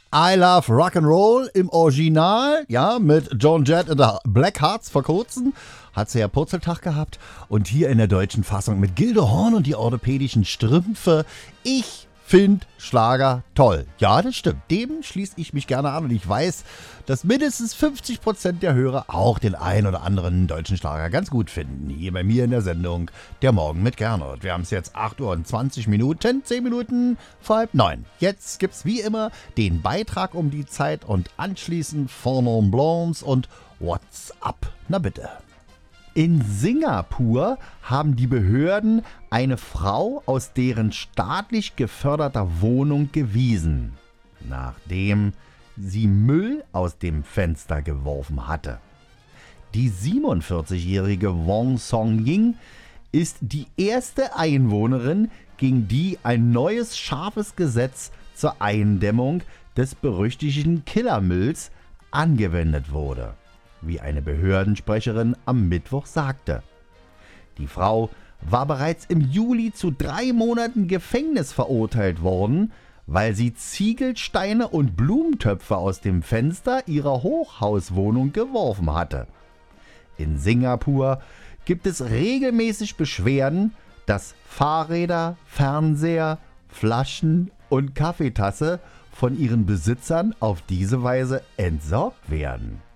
I Love Rock'n'Roll im Original, ja, mit Joan Jett in der Black Hearts vor kurzem. Hat sie ja Purzeltag gehabt. Und hier in der deutschen Fassung mit Gilde Horn und die orthopädischen Strümpfe. Ich finde Schlager toll. Ja, das stimmt. Dem schließe ich mich gerne an. Und ich weiß, dass mindestens 50% der Hörer auch den ein oder anderen deutschen Schlager ganz gut finden. Hier bei mir in der Sendung Der Morgen mit Gernot. Wir haben es jetzt 8 Uhr und 20 Minuten, 10 Minuten vor 8:30. Jetzt gibt's wie immer den Beitrag um die Zeit und anschließend Fornon Blondes und What's Up. Na bitte. In Singapur haben die Behörden eine Frau aus deren staatlich geförderter Wohnung gewiesen, nachdem sie Müll aus dem Fenster geworfen hatte. Die 47-jährige Wong Song-Ying ist die erste Einwohnerin, gegen die ein neues scharfes Gesetz zur Eindämmung des berüchtigten Killermülls angewendet wurde, wie eine Behördensprecherin am Mittwoch sagte. Die Frau war bereits im Juli zu 3 Monaten Gefängnis verurteilt worden, weil sie Ziegelsteine und Blumentöpfe aus dem Fenster ihrer Hochhauswohnung geworfen hatte. In Singapur gibt es regelmäßig Beschwerden, dass Fahrräder, Fernseher, Flaschen und Kaffeetasse von ihren Besitzern auf diese Weise entsorgt werden.